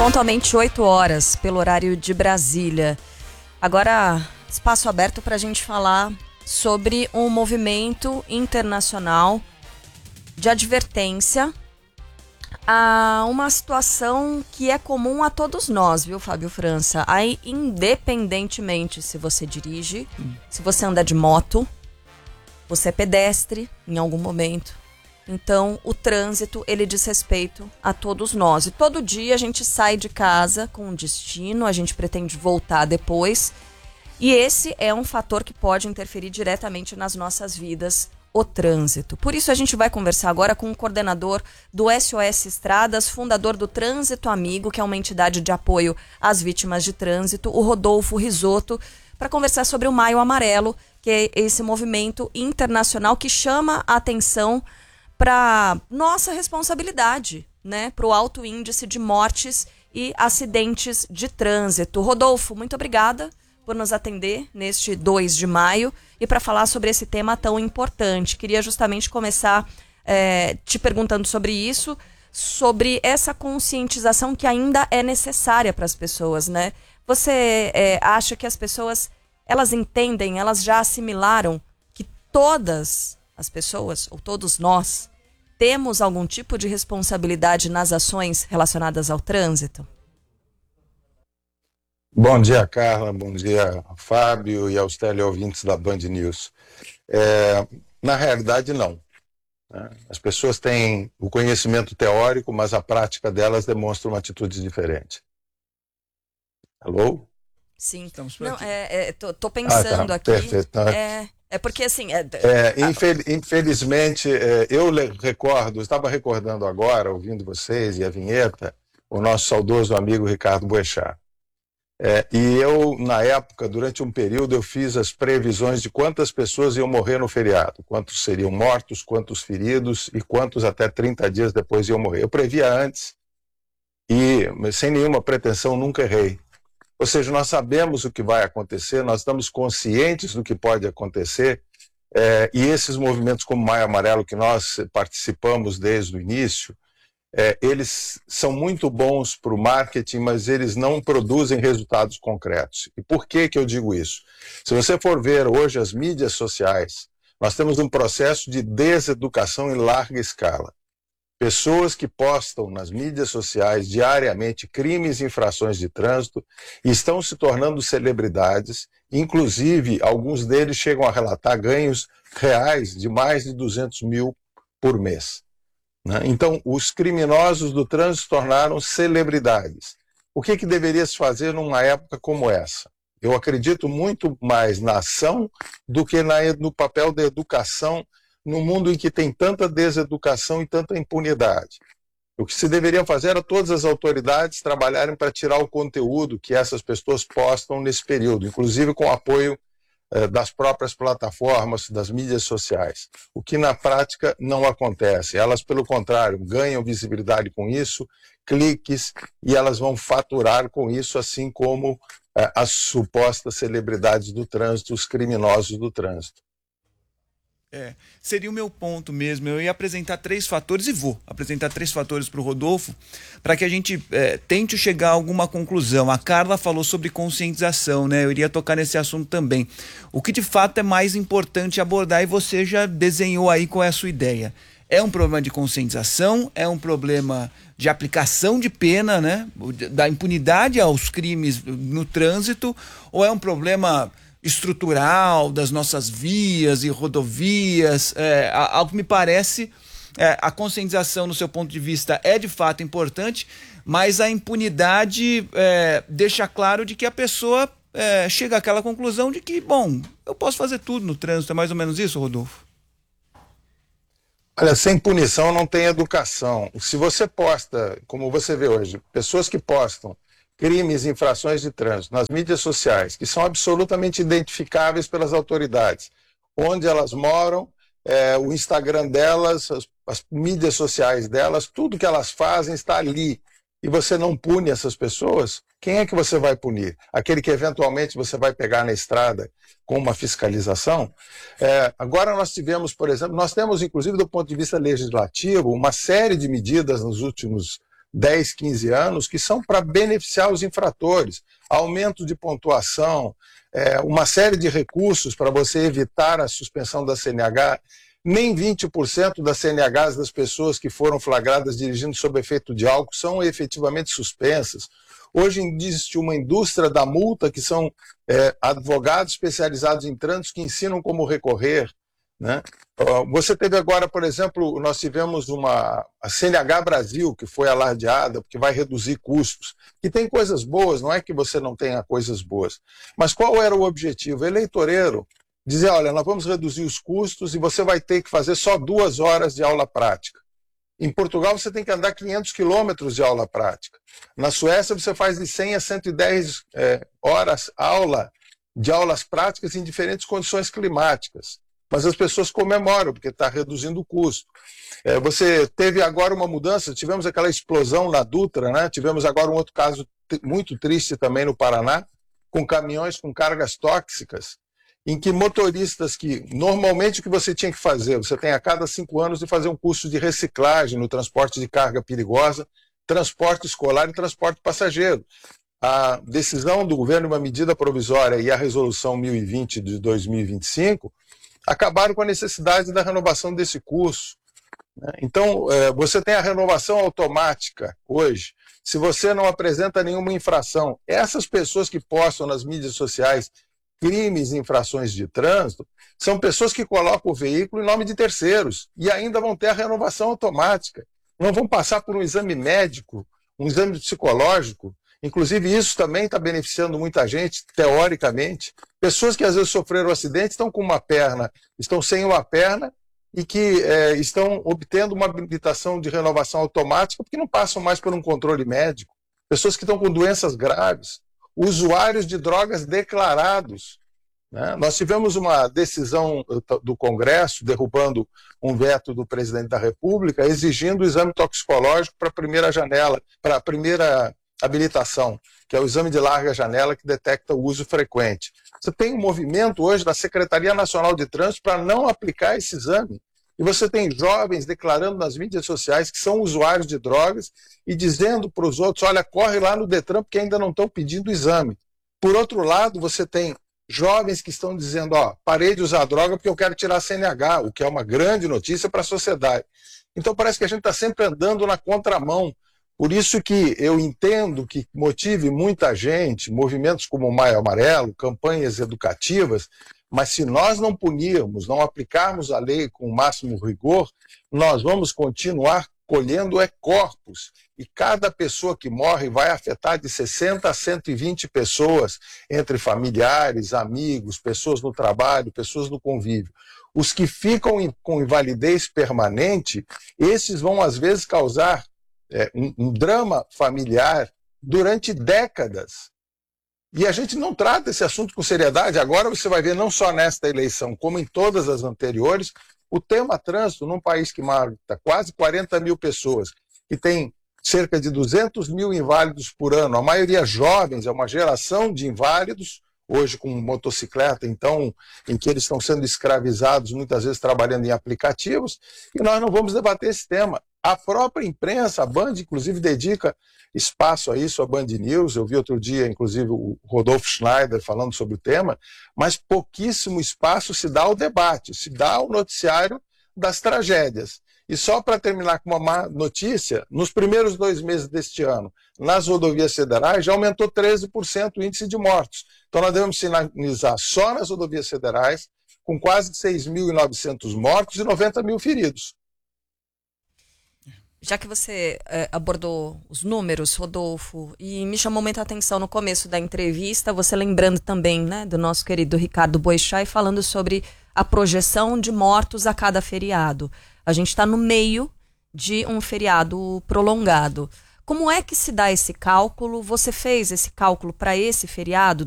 Pontualmente 8 horas, pelo horário de Brasília. Agora, espaço aberto para a gente falar sobre um movimento internacional de advertência a uma situação que é comum a todos nós, viu, Fábio França? Aí, independentemente se você dirige, se você anda de moto, você é pedestre em algum momento. Então, o trânsito, ele diz respeito a todos nós. E todo dia a gente sai de casa com um destino, a gente pretende voltar depois. E esse é um fator que pode interferir diretamente nas nossas vidas, o trânsito. Por isso a gente vai conversar agora com o coordenador do SOS Estradas, fundador do Trânsito Amigo, que é uma entidade de apoio às vítimas de trânsito, o Rodolfo Risotto, para conversar sobre o Maio Amarelo, que é esse movimento internacional que chama a atenção para nossa responsabilidade, né, para o alto índice de mortes e acidentes de trânsito. Rodolfo, muito obrigada por nos atender neste 2 de maio e para falar sobre esse tema tão importante. Queria justamente começar te perguntando sobre isso, sobre essa conscientização que ainda é necessária para as pessoas, né? Você acha que as pessoas, elas entendem, elas já assimilaram que todas as pessoas, ou todos nós, temos algum tipo de responsabilidade nas ações relacionadas ao trânsito? Bom dia, Carla. Bom dia, Fábio e aos teleouvintes da Band News. Na realidade, não. As pessoas têm o conhecimento teórico, mas a prática delas demonstra uma atitude diferente. Alô? Sim. Estamos por aqui. Tô pensando aqui. Perfeito. É porque assim... Infelizmente, eu estava recordando agora, ouvindo vocês e a vinheta, o nosso saudoso amigo Ricardo Boechat. E eu, na época, durante um período, eu fiz as previsões de quantas pessoas iam morrer no feriado, quantos seriam mortos, quantos feridos e quantos até 30 dias depois iam morrer. Eu previa antes e, sem nenhuma pretensão, nunca errei. Ou seja, nós sabemos o que vai acontecer, nós estamos conscientes do que pode acontecer, e esses movimentos como Maio Amarelo, que nós participamos desde o início, eles são muito bons para o marketing, mas eles não produzem resultados concretos. E por que eu digo isso? Se você for ver hoje as mídias sociais, nós temos um processo de deseducação em larga escala. Pessoas que postam nas mídias sociais diariamente crimes e infrações de trânsito estão se tornando celebridades, inclusive alguns deles chegam a relatar ganhos reais de mais de 200 mil por mês. Então, os criminosos do trânsito se tornaram celebridades. O que deveria se fazer numa época como essa? Eu acredito muito mais na ação do que no papel da educação, num mundo em que tem tanta deseducação e tanta impunidade. O que se deveria fazer era todas as autoridades trabalharem para tirar o conteúdo que essas pessoas postam nesse período, inclusive com o apoio das próprias plataformas, das mídias sociais. O que na prática não acontece. Elas, pelo contrário, ganham visibilidade com isso, cliques, e elas vão faturar com isso, assim como as supostas celebridades do trânsito, os criminosos do trânsito. Seria o meu ponto mesmo. Eu ia apresentar 3 fatores e vou apresentar 3 fatores para o Rodolfo para que a gente tente chegar a alguma conclusão. A Carla falou sobre conscientização, né? Eu iria tocar nesse assunto também. O que de fato é mais importante abordar, e você já desenhou aí qual é a sua ideia. É um problema de conscientização, é um problema de aplicação de pena, né? Da impunidade aos crimes no trânsito, ou é um problema estrutural das nossas vias e rodovias? Ao que me parece, a conscientização, no seu ponto de vista, é de fato importante, mas a impunidade deixa claro de que a pessoa chega àquela conclusão de que, bom, eu posso fazer tudo no trânsito. É mais ou menos isso, Rodolfo? Olha, sem punição não tem educação. Se você posta, como você vê hoje, pessoas que postam crimes e infrações de trânsito nas mídias sociais, que são absolutamente identificáveis pelas autoridades, onde elas moram, o Instagram delas, as mídias sociais delas, tudo que elas fazem está ali. E você não pune essas pessoas, quem é que você vai punir? Aquele que eventualmente você vai pegar na estrada com uma fiscalização? Agora nós tivemos, por exemplo, nós temos inclusive do ponto de vista legislativo uma série de medidas nos últimos 10, 15 anos, que são para beneficiar os infratores. Aumento de pontuação, uma série de recursos para você evitar a suspensão da CNH. Nem 20% das CNHs das pessoas que foram flagradas dirigindo sob efeito de álcool são efetivamente suspensas. Hoje existe uma indústria da multa, que são advogados especializados em trânsito que ensinam como recorrer, né? Você teve agora, por exemplo, nós tivemos a CNH Brasil, que foi alardeada, porque vai reduzir custos, que tem coisas boas, não é que você não tenha coisas boas. Mas qual era o objetivo? Eleitoreiro, dizer, olha, nós vamos reduzir os custos e você vai ter que fazer só 2 horas de aula prática. Em Portugal, você tem que andar 500 quilômetros de aula prática. Na Suécia, você faz de 100 a 110 horas de aulas práticas em diferentes condições climáticas. Mas as pessoas comemoram, porque está reduzindo o custo. Você teve agora uma mudança, tivemos aquela explosão na Dutra, né? Tivemos agora um outro caso muito triste também no Paraná, com caminhões com cargas tóxicas, em que motoristas que, normalmente o que você tinha que fazer, você tem a cada 5 anos de fazer um curso de reciclagem no transporte de carga perigosa, transporte escolar e transporte passageiro. A decisão do governo, uma medida provisória e a resolução 1020 de 2025, acabaram com a necessidade da renovação desse curso. Então, você tem a renovação automática hoje. Se você não apresenta nenhuma infração, essas pessoas que postam nas mídias sociais crimes e infrações de trânsito, são pessoas que colocam o veículo em nome de terceiros e ainda vão ter a renovação automática. Não vão passar por um exame médico, um exame psicológico. Inclusive, isso também está beneficiando muita gente, teoricamente. Pessoas que às vezes sofreram um acidente, estão com uma perna, estão sem uma perna e que estão obtendo uma habilitação de renovação automática porque não passam mais por um controle médico. Pessoas que estão com doenças graves. Usuários de drogas declarados, né? Nós tivemos uma decisão do Congresso derrubando um veto do presidente da República exigindo o exame toxicológico para a primeira janela, para a primeira habilitação, que é o exame de larga janela que detecta o uso frequente. Você tem um movimento hoje da Secretaria Nacional de Trânsito para não aplicar esse exame. E você tem jovens declarando nas mídias sociais que são usuários de drogas e dizendo para os outros, olha, corre lá no Detran porque ainda não estão pedindo o exame. Por outro lado, você tem jovens que estão dizendo, parei de usar droga porque eu quero tirar a CNH, o que é uma grande notícia para a sociedade. Então parece que a gente está sempre andando na contramão. Por isso que eu entendo que motive muita gente, movimentos como o Maio Amarelo, campanhas educativas, mas se nós não punirmos, não aplicarmos a lei com o máximo rigor, nós vamos continuar colhendo corpos. E cada pessoa que morre vai afetar de 60 a 120 pessoas, entre familiares, amigos, pessoas no trabalho, pessoas no convívio. Os que ficam com invalidez permanente, esses vão às vezes causar um drama familiar durante décadas. E a gente não trata esse assunto com seriedade. Agora você vai ver, não só nesta eleição, como em todas as anteriores, o tema trânsito num país que mata quase 40 mil pessoas, que tem cerca de 200 mil inválidos por ano, a maioria jovens, é uma geração de inválidos, hoje com motocicleta, então, em que eles estão sendo escravizados, muitas vezes trabalhando em aplicativos, e nós não vamos debater esse tema. A própria imprensa, a Band, inclusive, dedica espaço a isso, a Band News. Eu vi outro dia, inclusive, o Rodolfo Schneider falando sobre o tema, mas pouquíssimo espaço se dá ao debate, se dá ao noticiário das tragédias. E só para terminar com uma má notícia, nos primeiros 2 meses deste ano, nas rodovias federais, já aumentou 13% o índice de mortos. Então nós devemos sinalizar só nas rodovias federais, com quase 6.900 mortos e 90 mil feridos. Já que você abordou os números, Rodolfo, e me chamou muita atenção no começo da entrevista, você lembrando também, né, do nosso querido Ricardo Boechat, falando sobre a projeção de mortos a cada feriado. A gente está no meio de um feriado prolongado. Como é que se dá esse cálculo? Você fez esse cálculo para esse feriado?